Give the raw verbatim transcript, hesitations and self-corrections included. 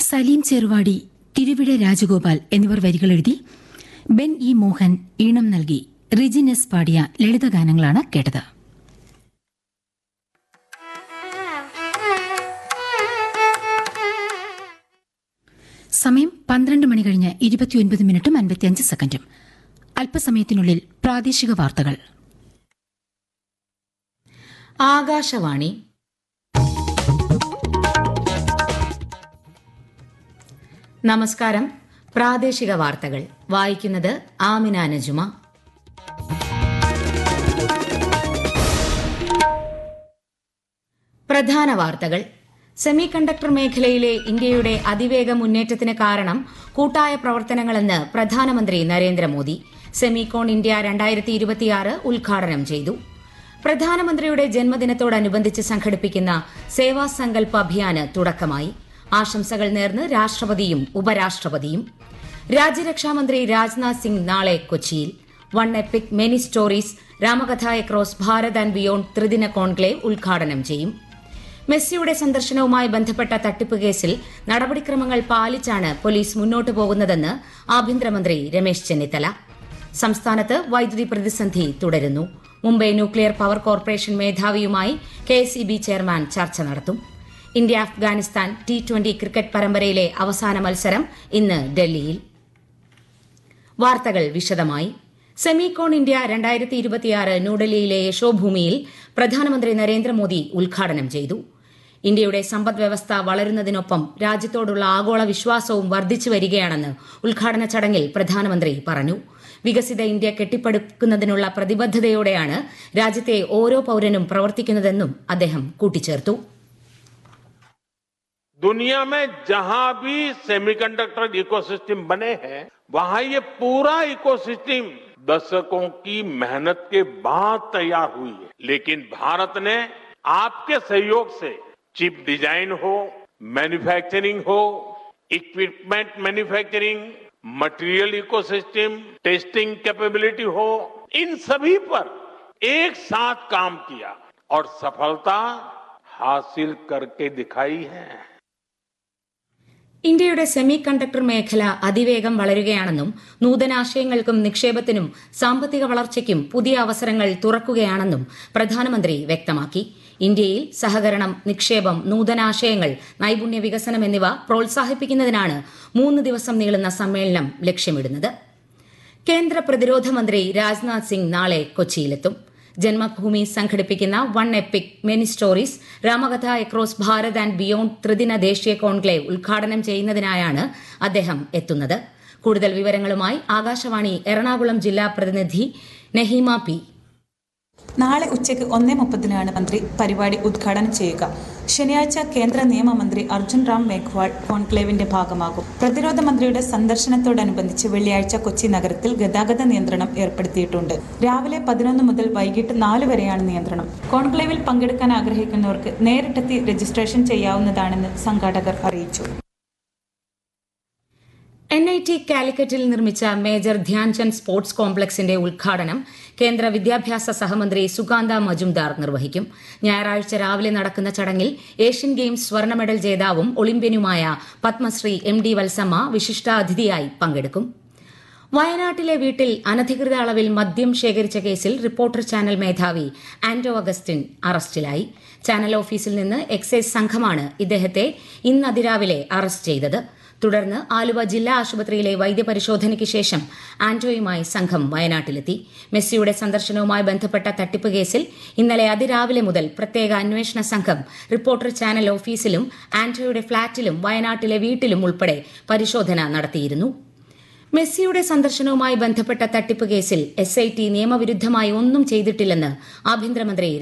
സലീം ചെറുവാടി, തിരുവിഴ രാജഗോപാൽ എന്നിവർ വരികളെഴുതി Ben E Mohan ഈണം നൽകി റിജിൻ എസ് പാടിയ ലളിതഗാനങ്ങളാണ് കേട്ടത്. സമയം പന്ത്രണ്ട് മണി കഴിഞ്ഞ് ഇരുപത്തിയൊൻപത് മിനിറ്റും അൻപത്തിയഞ്ച് സെക്കൻഡും. അല്പസമയത്തിനുള്ളിൽ പ്രാദേശിക വാർത്തകൾ. ആകാശവാണി. നമസ്കാരം. പ്രാദേശിക വാർത്തകൾ വായിക്കുന്നത് ആമിന നജുമ. പ്രധാന വാർത്തകൾ. സെമി കണ്ടക്ടർ മേഖലയിലെ ഇന്ത്യയുടെ അതിവേഗ മുന്നേറ്റത്തിന് കാരണം കൂട്ടായ പ്രവർത്തനങ്ങളെന്ന് പ്രധാനമന്ത്രി നരേന്ദ്രമോദി. സെമികോൺ ഇന്ത്യ രണ്ടായിരത്തി ഇരുപത്തിയാറ് ഉദ്ഘാടനം ചെയ്തു. പ്രധാനമന്ത്രിയുടെ ജന്മദിനത്തോടനുബന്ധിച്ച് സംഘടിപ്പിക്കുന്ന സേവാ സങ്കൽപ് അഭിയാന് തുടക്കമായി. ആശംസകൾ നേർന്ന് രാഷ്ട്രപതിയും ഉപരാഷ്ട്രപതിയും. രാജ്യരക്ഷാമന്ത്രി രാജ്നാഥ് സിംഗ് നാളെ കൊച്ചിയിൽ. One EPIC many stories Ramakatha across Bharat and beyond ത്രിദിന കോൺക്ലേവ് ഉദ്ഘാടനം ചെയ്യും. മെസ്സിയുടെ സന്ദർശനവുമായി ബന്ധപ്പെട്ട തട്ടിപ്പ് കേസിൽ നടപടിക്രമങ്ങൾ പാലിച്ചാണ് പോലീസ് മുന്നോട്ടു പോകുന്നതെന്ന് ആഭ്യന്തരമന്ത്രി രമേശ് ചെന്നിത്തല. സംസ്ഥാനത്ത് വൈദ്യുതി പ്രതിസന്ധി തുടരുന്നു. Mumbai nuclear power corporation മേധാവിയുമായി K S E B chairman ചർച്ച നടത്തും. India Afghanistan T twenty cricket പരമ്പരയിലെ അവസാന മത്സരം ഇന്ന് ഡൽഹിയിൽ. വാർത്തകൾ വിശദമായി. സെമികോൺ ഇന്ത്യ രണ്ടായിരത്തി ഇരുപത്തിയാറ് ന്യൂഡൽഹിയിലെ യശോഭൂമിയിൽ പ്രധാനമന്ത്രി നരേന്ദ്രമോദി ഉദ്ഘാടനം ചെയ്തു. ഇന്ത്യയുടെ സമ്പദ് വ്യവസ്ഥ വളരുന്നതിനൊപ്പം രാജ്യത്തോടുള്ള ആഗോള വിശ്വാസവും വർദ്ധിച്ചു വരികയാണെന്ന് ഉദ്ഘാടന ചടങ്ങിൽ പ്രധാനമന്ത്രി പറഞ്ഞു. വികസിത ഇന്ത്യ കെട്ടിപ്പടുക്കുന്നതിനുള്ള പ്രതിബദ്ധതയോടെയാണ് രാജ്യത്തെ ഓരോ പൌരനും പ്രവർത്തിക്കുന്നതെന്നും അദ്ദേഹം കൂട്ടിച്ചേർത്തു. दुनिया में जहां भी सेमीकंडक्टर इकोसिस्टम बने हैं, वहां ये पूरा इकोसिस्टम दशकों की मेहनत के बाद तैयार हुई है. लेकिन भारत ने आपके सहयोग से चिप डिजाइन हो, मैन्युफैक्चरिंग हो, equipment manufacturing, material ecosystem, testing capability हो, इन सभी पर एक साथ काम किया और सफलता हासिल करके दिखाई है. ഇന്ത്യയുടെ സെമി കണ്ടക്ടർ മേഖല അതിവേഗം വളരുകയാണെന്നും നൂതനാശയങ്ങൾക്കും നിക്ഷേപത്തിനും സാമ്പത്തിക വളർച്ചയ്ക്കും പുതിയ അവസരങ്ങൾ തുറക്കുകയാണെന്നും പ്രധാനമന്ത്രി വ്യക്തമാക്കി. ഇന്ത്യയിൽ സഹകരണം, നിക്ഷേപം, നൂതനാശയങ്ങൾ, നൈപുണ്യ വികസനം എന്നിവ പ്രോത്സാഹിപ്പിക്കുന്നതിനാണ് മൂന്ന് ദിവസം നീളുന്ന സമ്മേളനം ലക്ഷ്യമിടുന്നത്. കേന്ദ്ര പ്രതിരോധ മന്ത്രി രാജ്നാഥ് സിംഗ് നാളെ കൊച്ചിയിലെത്തും. ജന്മഭൂമി സംഘടിപ്പിക്കുന്ന one EPIC many stories Ramakatha across Bharat and beyond ത്രിദിന ദേശീയ കോൺക്ലേവ് ഉദ്ഘാടനം ചെയ്യുന്നതിനായാണ് അദ്ദേഹം എത്തുന്നത്. കൂടുതൽ വിവരങ്ങളുമായി ആകാശവാണി എറണാകുളം ജില്ലാ പ്രതിനിധി നഹീമ പി. നാളെ ഉച്ചയ്ക്ക് ഒന്നേ മുപ്പതിനാണ് മന്ത്രി പരിപാടി ഉദ്ഘാടനം ചെയ്യുക. ശനിയാഴ്ച കേന്ദ്ര നിയമമന്ത്രി അർജുൻ റാം മേഘ്വാൾ കോൺക്ലേവിന്റെ ഭാഗമാകും. പ്രതിരോധ മന്ത്രിയുടെ സന്ദർശനത്തോടനുബന്ധിച്ച് വെള്ളിയാഴ്ച കൊച്ചി നഗരത്തിൽ ഗതാഗത നിയന്ത്രണം ഏർപ്പെടുത്തിയിട്ടുണ്ട്. രാവിലെ പതിനൊന്ന് മുതൽ വൈകിട്ട് നാല് വരെയാണ് നിയന്ത്രണം. കോൺക്ലേവിൽ പങ്കെടുക്കാൻ ആഗ്രഹിക്കുന്നവർക്ക് നേരിട്ടെത്തി രജിസ്ട്രേഷൻ ചെയ്യാവുന്നതാണെന്ന് സംഘാടകർ അറിയിച്ചു. എൻ ഐ ടി കാലിക്കറ്റിൽ നിർമ്മിച്ച മേജർ ധ്യാൻചന്ദ് സ്പോർട്സ് കോംപ്ലക്സിന്റെ ഉദ്ഘാടനം കേന്ദ്ര വിദ്യാഭ്യാസ സഹമന്ത്രി സുകാന്ത മജുംദാർ നിർവഹിക്കും. ഞായറാഴ്ച രാവിലെ നടക്കുന്ന ചടങ്ങിൽ ഏഷ്യൻ ഗെയിംസ് സ്വർണ്ണ medal ജേതാവും ഒളിമ്പ്യനുമായ Padmashri M D Valsamma വിശിഷ്ടാതിഥിയായി പങ്കെടുക്കും. വയനാട്ടിലെ വീട്ടിൽ അനധികൃത അളവിൽ മദ്യം ശേഖരിച്ച കേസിൽ റിപ്പോർട്ടർ ചാനൽ മേധാവി ആന്റോ അഗസ്റ്റിൻ അറസ്റ്റിലായി. ചാനൽ ഓഫീസിൽ നിന്ന് എക്സൈസ് സംഘമാണ് ഇദ്ദേഹത്തെ ഇന്ന് അതിരാവിലെ അറസ്റ്റ് ചെയ്തത്. തുടർന്ന് ആലുവ ജില്ലാ ആശുപത്രിയിലെ വൈദ്യപരിശോധനയ്ക്ക് ശേഷം ആന്റോയുമായി സംഘം വയനാട്ടിലെത്തി. മെസ്സിയുടെ സന്ദർശനവുമായി ബന്ധപ്പെട്ട തട്ടിപ്പ് കേസിൽ ഇന്നലെ അതിരാവിലെ മുതൽ പ്രത്യേക അന്വേഷണ സംഘം റിപ്പോർട്ടർ ചാനൽ ഓഫീസിലും ആന്റോയുടെ ഫ്ളാറ്റിലും വയനാട്ടിലെ വീട്ടിലും ഉൾപ്പെടെ പരിശോധന നടത്തിയിരുന്നു. മെസ്സിയുടെ സന്ദർശനവുമായി ബന്ധപ്പെട്ട തട്ടിപ്പ് കേസിൽ എസ് ഐ ടി നിയമവിരുദ്ധമായി ഒന്നും ചെയ്തിട്ടില്ലെന്ന് ആഭ്യന്തരമന്ത്രി